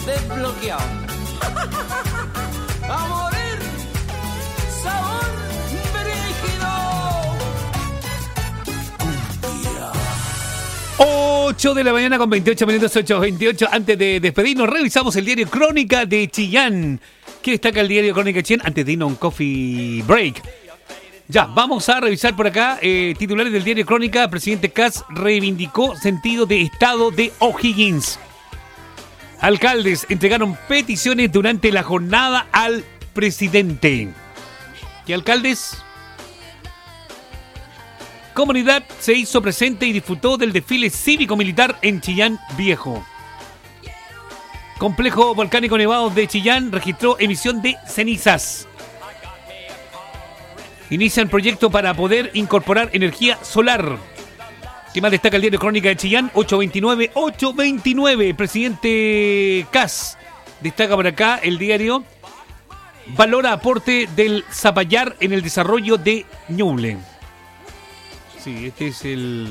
desbloqueado. ¡A morir! ¡Sabor brígido! 8 de la mañana con 28 minutos, 8:28. Antes de despedirnos, revisamos el diario Crónica de Chillán. ¿Qué destaca el diario Crónica de Chillán? Antes de irnos a un coffee break. Ya, vamos a revisar por acá titulares del diario Crónica. Presidente Kast reivindicó sentido de estado de O'Higgins. Alcaldes entregaron peticiones durante la jornada al presidente. ¿Qué alcaldes? Comunidad se hizo presente y disfrutó del desfile cívico-militar en Chillán Viejo. Complejo volcánico Nevado de Chillán registró emisión de cenizas. Inician proyecto para poder incorporar energía solar. ¿Qué más destaca el diario Crónica de Chillán? 829. Presidente Kast destaca por acá el diario. Valora aporte del Zapallar en el desarrollo de Ñuble. Sí, este es el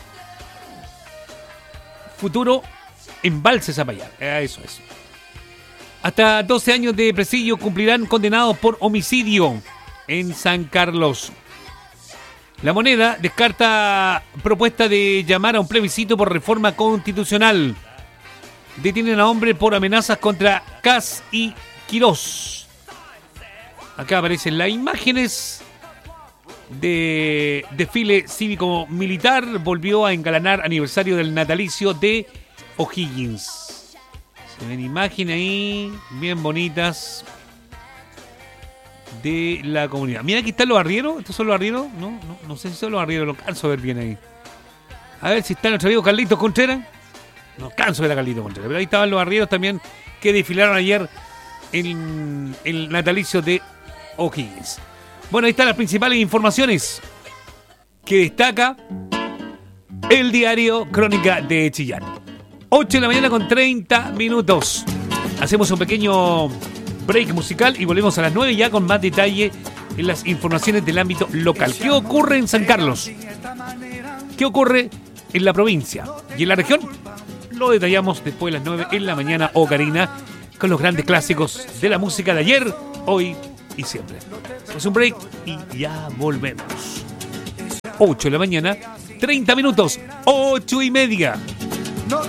futuro embalse Zapallar. Eso es. Hasta 12 años de presidio cumplirán condenados por homicidio en San Carlos. La Moneda descarta propuesta de llamar a un plebiscito por reforma constitucional. Detienen a hombre por amenazas contra Kast y Quirós. Acá aparecen las imágenes de desfile cívico-militar. Volvió a engalanar aniversario del natalicio de O'Higgins. Se ven imágenes ahí bien bonitas de la comunidad. Mira, aquí están los arrieros. ¿Estos son los arrieros? No sé si son los arrieros. Lo alcanzo a ver bien ahí. A ver si está nuestro amigo Carlitos Contreras. No alcanzo a ver a Carlitos Contreras. Pero ahí estaban los arrieros también que desfilaron ayer en el natalicio de O'Higgins. Bueno, ahí están las principales informaciones que destaca el diario Crónica de Chillán. 8 de la mañana con 30 minutos. Hacemos un pequeño break musical y volvemos a las 9 ya con más detalle en las informaciones del ámbito local. ¿Qué ocurre en San Carlos? ¿Qué ocurre en la provincia y en la región? Lo detallamos después de las 9 en la mañana, Karina, con los grandes clásicos de la música de ayer, hoy y siempre. Hacemos un break y ya volvemos. 8 de la mañana, 30 minutos, 8:30.